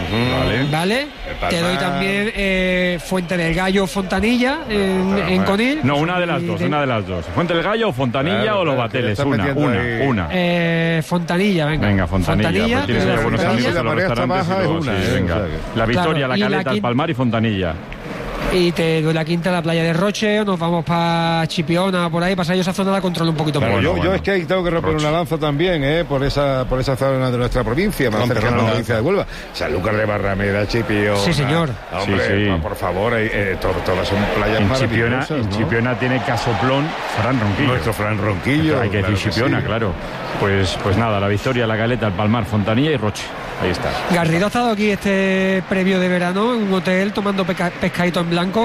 Vale. Te doy también Fuente del Gallo, Fontanilla en Conil. No, una de las dos. Fuente del Gallo, Fontanilla o Los Bateles. Una. Fontanilla, venga. Fontanilla. Pues tienes buenos amigos de los restaurantes. Venga. La Victoria, la Caleta, el Palmar y Fontanilla. Y te doy la quinta, la playa de Roche, nos vamos para Chipiona, por ahí, pasa yo esa zona la controlo un poquito más. Yo es que ahí tengo que romper una lanza también, por esa zona de nuestra provincia, más cercana a la provincia de Huelva. Sanlúcar de Barrameda, Chipiona. Sí, señor. Hombre, por favor, todas son playas maravillosas. En Chipiona tiene casoplón Fran Ronquillo. Nuestro Fran Ronquillo. Hay que decir Chipiona, claro. Pues nada, la Victoria, la Caleta, el Palmar, Fontanilla y Roche. Ahí está. Garrido ha estado aquí previo de verano en un hotel tomando pescadito en blanco.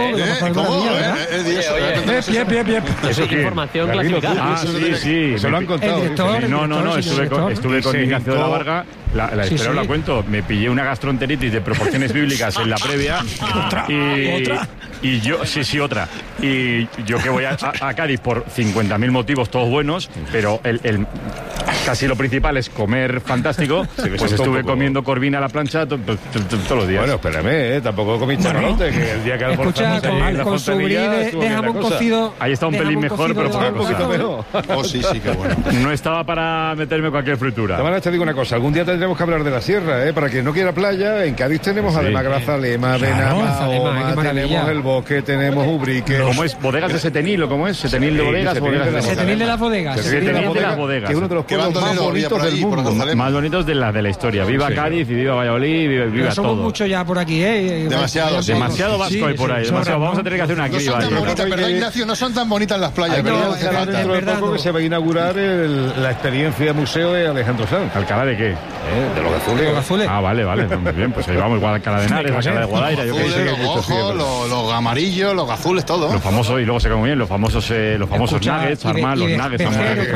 Bien. Eso es información clasificada. Sí. Se lo han contado. No, estuve con Ignacio de la Varga. Pero la cuento. Me pillé una gastroenteritis de proporciones bíblicas en la previa. ¿Otra? Y yo, otra. Y yo que voy a Cádiz por 50.000 motivos, todos buenos, pero casi lo principal es comer fantástico, pues estuve comiendo corvina a la plancha todos los días. Bueno, espérame, tampoco comí chamarote, que el día que almorzamos ahí en la fontanilla de jamón cocido. Ahí está un pelín mejor, pero un poquito mejor. Oh, sí, qué bueno. No estaba para meterme cualquier fritura. Además, te digo una cosa, algún día tendremos que hablar de la sierra, para quien no quiera playa. En Cádiz tenemos además Grazalema, Benamahoma, tenemos el Bosque, tenemos Ubrique. ¿Cómo es? ¿Bodegas de Setenil o cómo es? ¿Setenil de bodegas? Setenil de las bodegas. Setenil de las bodegas. Que es uno de los pueblos más bonitos del mundo. Más bonitos de la historia. Viva Cádiz y viva Valladolid, viva todo. Somos mucho ya por aquí, Demasiado vasco hay por ahí. Vamos a tener que hacer una criba. No son tan bonitas, ¿verdad, Ignacio? No son tan bonitas las playas, ¿verdad? Dentro de poco que se va a inaugurar la experiencia museo de Alejandro Sanz. ¿Alcalá de qué? De los azules. Ah, vale. Muy bien, pues ahí vamos, igual Alcalá de Henares, Alcalá de Guadaira, yo qué sé. Los ojos, los amarillos, los azules, todo. Los famosos, y luego se come muy bien, los famosos nuggets, Armar, los nuggets.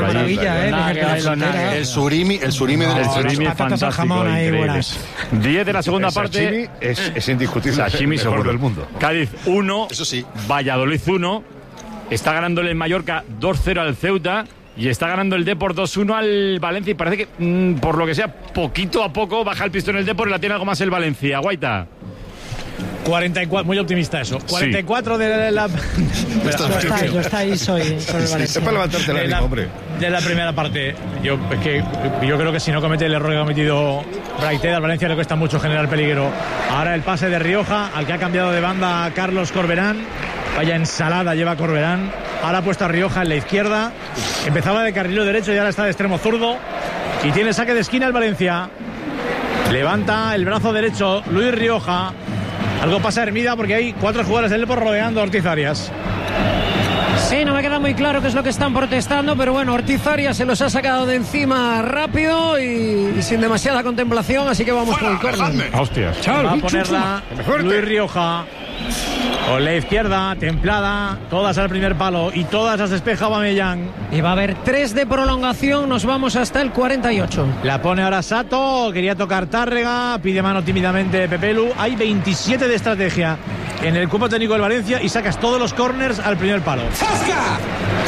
El surimi de es fantástico, increíble. 10 de la segunda parte. Es indiscutible. Sashimi mejor del mundo. Cádiz 1, eso sí. Valladolid 1. Está ganándole el Mallorca 2-0 al Ceuta. Y está ganando el Depor 2-1 al Valencia. Y parece que, por lo que sea, poquito a poco baja el pistón el Depor y la tiene algo más el Valencia. Guaita. 44, muy optimista eso. 44 de la... Yo está ahí, soy el Valencia. Es para levantarte la ánimo, hombre. De la primera parte. Yo creo que si no comete el error que ha cometido Braithwaite, al Valencia le cuesta mucho generar peligro. Ahora el pase de Rioja, al que ha cambiado de banda Carlos Corberán. Vaya ensalada lleva Corberán. Ahora ha puesto a Rioja en la izquierda. Empezaba de carrilero derecho y ahora está de extremo zurdo. Y tiene saque de esquina el Valencia. Levanta el brazo derecho Luis Rioja. Algo pasa a Hermida porque hay 4 jugadores del Depor rodeando a Ortiz Arias. Sí, no me queda muy claro qué es lo que están protestando, pero bueno, Ortiz Arias se los ha sacado de encima rápido y sin demasiada contemplación, así que vamos con el córner. Hostias. Va a ponerla Luis Rioja. Con la izquierda, templada, todas al primer palo y todas las despeja Aubameyang. Y va a haber 3 de prolongación, nos vamos hasta el 48. La pone ahora Sato, quería tocar Tárrega, pide mano tímidamente Pepelu. Hay 27 de estrategia en el cuerpo técnico del Valencia y sacas todos los corners al primer palo. ¡Zasca!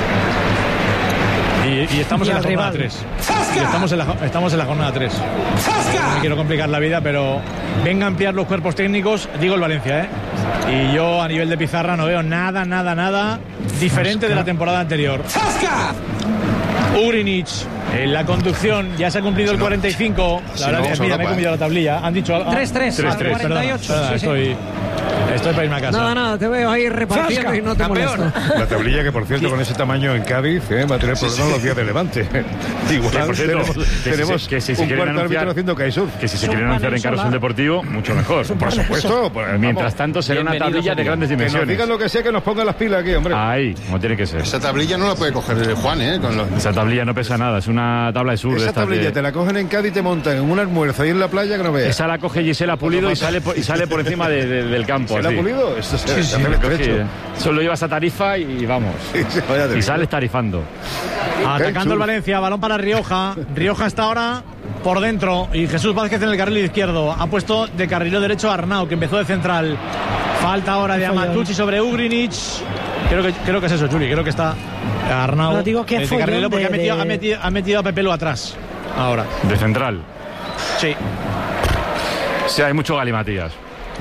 Y estamos en la jornada 3. Estamos en la jornada 3. No me quiero complicar la vida, pero venga a ampliar los cuerpos técnicos, digo el Valencia, Y yo a nivel de pizarra no veo nada diferente de la temporada anterior. Ugrinic en la conducción, ya se ha cumplido el 45. La verdad es que me he comido la tablilla. Han dicho 3-3, 48. Perdona, estoy para irme a casa. Nada, te veo ahí repartiendo y no te molesto. La tablilla que, por cierto, con ese tamaño en Cádiz, va a tener problemas los días de Levante. Igual por cierto, tenemos que si un cuarto árbitro haciendo kitesurf. Que si se quieren anunciar en Carrusel Deportivo, mucho mejor. Por supuesto. Mientras tanto, será una tablilla de grandes dimensiones. Que nos digan lo que sea, que nos pongan las pilas aquí, hombre. Ahí, como tiene que ser. Esa tablilla no la puede coger Juan, Esa tablilla no pesa nada, es una tabla de sur. Esa tablilla te la cogen en Cádiz y te montan en un almuerzo ahí en la playa que no veas. Esa la coge Gisela Pulido y sale por encima del campo. ¿Gisela Pulido? Solo llevas a Tarifa y vamos. Y sales tarifando. Atacando el Valencia, balón para Rioja. Rioja está ahora por dentro y Jesús Vázquez en el carril izquierdo. Ha puesto de carrilero derecho a Arnau, que empezó de central. Falta ahora de Amatucci sobre Ugrinic. Creo que es eso, Juli. Creo que está Arnau. No, digo que de carrilero porque ha metido a Pepelu atrás. Ahora. De central. Sí. Sí, hay mucho galimatías.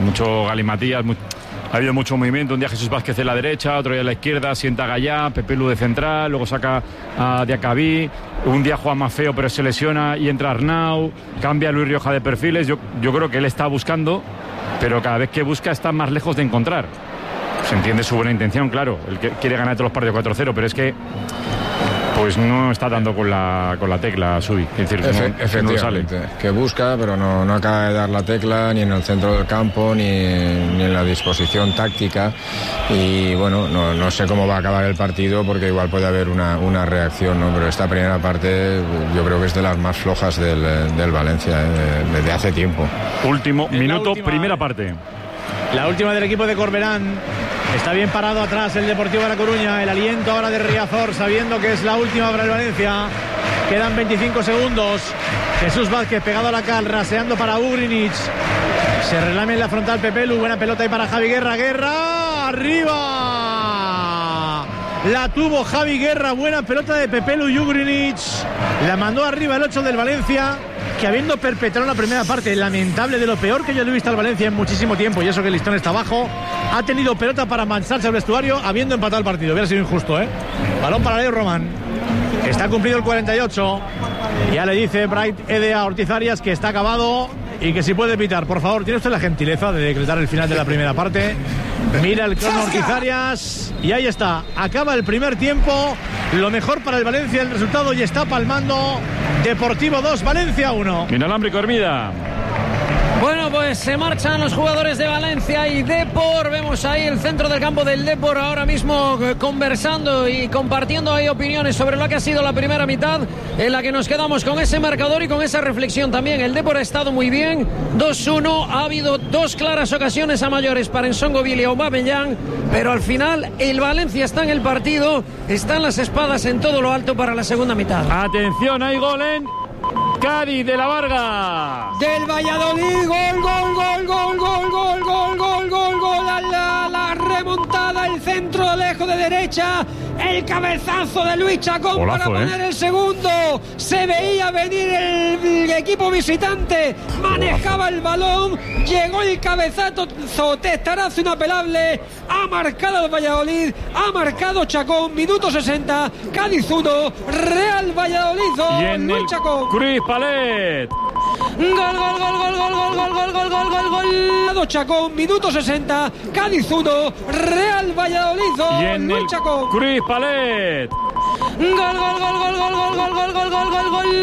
Ha habido mucho movimiento. Un día Jesús Vázquez en la derecha, otro día en la izquierda, sienta a Gallá, Pepelu de central, luego saca a Diacabí. Un día juega más feo pero se lesiona y entra Arnau, cambia a Luis Rioja de perfiles. Yo creo que él está buscando, pero cada vez que busca está más lejos de encontrar. Se entiende su buena intención, claro. Él quiere ganar todos los partidos 4-0, pero es que pues no está dando con la tecla Subi. Es decir, efectivamente, no sale. Que busca, pero no acaba de dar la tecla ni en el centro del campo ni en la disposición táctica. Y bueno, no sé cómo va a acabar el partido porque igual puede haber una reacción, ¿no? Pero esta primera parte yo creo que es de las más flojas del Valencia desde hace tiempo. Último minuto, primera parte. La última del equipo de Corberán. Está bien parado atrás el Deportivo de La Coruña. El aliento ahora de Riazor, sabiendo que es la última para el Valencia. Quedan 25 segundos. Jesús Vázquez pegado a la cal, raseando para Ugrinic. Se relame en la frontal Pepelu. Buena pelota ahí para Javi Guerra. ¡Guerra! ¡Arriba! la tuvo Javi Guerra, buena pelota de Pepelu Jugrinic, la mandó arriba el 8 del Valencia, que habiendo perpetrado una primera parte lamentable, de lo peor que yo le he visto al Valencia en muchísimo tiempo, y eso que el listón está abajo, ha tenido pelota para mancharse al vestuario habiendo empatado el partido. Hubiera sido injusto, Balón para Leo Román. Está cumplido el 48. Ya le dice Bright Ede a Ortiz Arias que está acabado y que si puede pitar. Por favor, ¿tiene usted la gentileza de decretar el final de la primera parte? Mira el crono Ortiz Arias y ahí está. Acaba el primer tiempo. Lo mejor para el Valencia el resultado, y está palmando. Deportivo 2, Valencia 1. Inalámbrico, Hermida. Bueno, pues se marchan los jugadores de Valencia y Depor. Vemos ahí el centro del campo del Depor ahora mismo conversando y compartiendo ahí opiniones sobre lo que ha sido la primera mitad, en la que nos quedamos con ese marcador y con esa reflexión también. El Depor ha estado muy bien, 2-1, ha habido dos claras ocasiones a mayores para Nsongo Billy y Aubameyang, pero al final el Valencia está en el partido, están las espadas en todo lo alto para la segunda mitad. Atención, hay gol en Cádiz de la Varga. Del Valladolid, gol, la remontada, el centro lejos de derecha, el cabezazo de Luis Chacón. Golazo, para poner el segundo. Se veía venir el equipo visitante, manejaba el balón, llegó el cabezazo, testarazo inapelable, ha marcado el Valladolid, ha marcado Chacón, minuto 60, Cádiz 1, Real Valladolid 2, Luis Chacón. Cruz Palet. Gol. Chacón, minuto 60, Cádiz 1, Real Valladolid 2, Luis Chacón. Cruz Palet. Gol.